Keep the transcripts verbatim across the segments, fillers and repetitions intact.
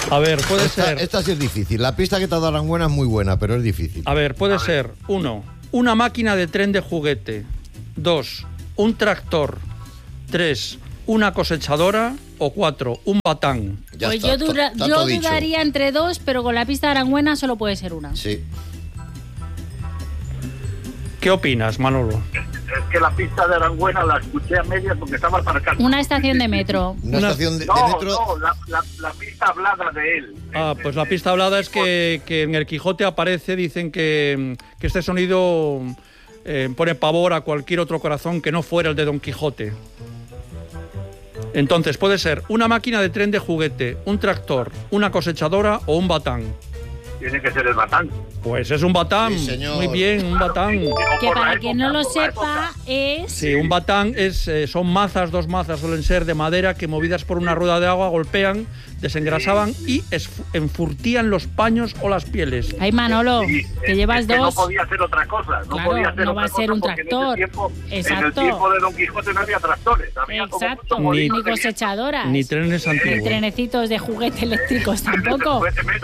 A ver, puede esta, ser... Esta sí es difícil. La pista que te ha dado Aranguena es muy buena, pero es difícil. A ver, puede a ser, ver. uno, una máquina de tren de juguete. Dos, un tractor. Tres, una cosechadora. O cuatro, un batán. Ya pues está, yo, dura, está, está yo dudaría entre dos, pero con la pista de Aranguena solo puede ser una. Sí. ¿Qué opinas, Manolo? Es que la pista de Aranguena la escuché a medias porque estaba para acá. Una estación de metro. Una, una estación de, no, de metro. No, la, la, la pista hablada de él. Ah, pues la pista hablada es que, que en el Quijote aparece, dicen que, que este sonido eh, pone pavor a cualquier otro corazón que no fuera el de Don Quijote. Entonces, puede ser una máquina de tren de juguete, un tractor, una cosechadora o un batán. Tiene que ser el batán. Pues es un batán. Sí, señor. Muy bien, un batán. Que para quien no lo sepa es... Sí, un batán es, eh, son mazas, dos mazas suelen ser de madera que movidas por una rueda de agua golpean, desengrasaban y enfurtían los paños o las pieles. Ay, Manolo, sí, que es, llevas es que dos. No podía ser otra cosa. No claro, podía ser no otra va a ser cosa un tractor. En, tiempo, Exacto. en el tiempo de Don Quijote no había tractores. Había Exacto. Como ni, ni cosechadoras. Ni trenes antiguos. Ni trenecitos de juguete eléctricos tampoco.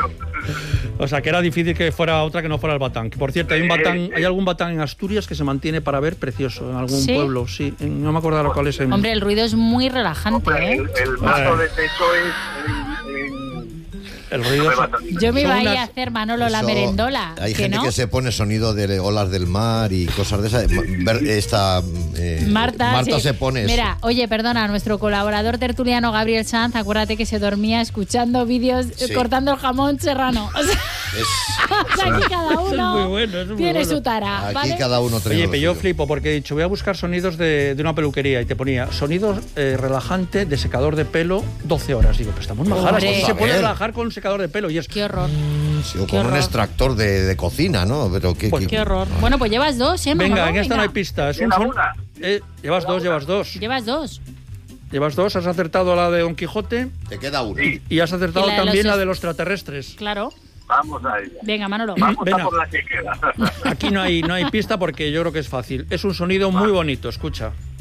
O sea, que era difícil que fuera otra que no fuera el batán. Que, por cierto, hay un batán, hay algún batán en Asturias que se mantiene para ver precioso en algún ¿Sí? pueblo. Sí, en, no me acuerdo ahora cuál es. En... Hombre, el ruido es muy relajante, Hombre, ¿eh? El, el mazo de techo es... En, en... El ruido es... Yo me iba unas... a hacer, Manolo, Eso, la merendola. Hay ¿que gente no? que se pone sonido de olas del mar y cosas de esas. Esta, eh, Marta, Marta sí. se pone Mira, eso. oye, perdona, nuestro colaborador tertuliano Gabriel Sanz, acuérdate que se dormía escuchando vídeos sí. cortando el jamón serrano. O sea, es, o sea, aquí cada uno es muy bueno, es muy tiene bueno. su tara. Aquí ¿vale? cada uno tiene. Oye, pero yo flipo porque he dicho, voy a buscar sonidos de, de una peluquería y te ponía sonidos eh, relajante de secador de pelo doce horas. Digo, pues estamos majadas. ¿Cómo se puede relajar con un secador de pelo? Y es Qué horror. Sí, o Qué con horror. un extractor de, de cocina, ¿no? Pero qué, pues, qué, qué horror. Bueno, pues llevas dos, ¿eh, Venga, Manolo? en esta Venga. no hay pista. Es un son... eh, llevas dos, llevas dos. Llevas dos. Llevas dos, has acertado la de Don Quijote. Te queda una. Sí. Y has acertado la también los... la de los extraterrestres. Claro. Vamos a ella. Venga, Manolo. Vamos Venga. a por la que queda. Aquí no hay, no hay pista porque yo creo que es fácil. Es un sonido muy bonito, escucha.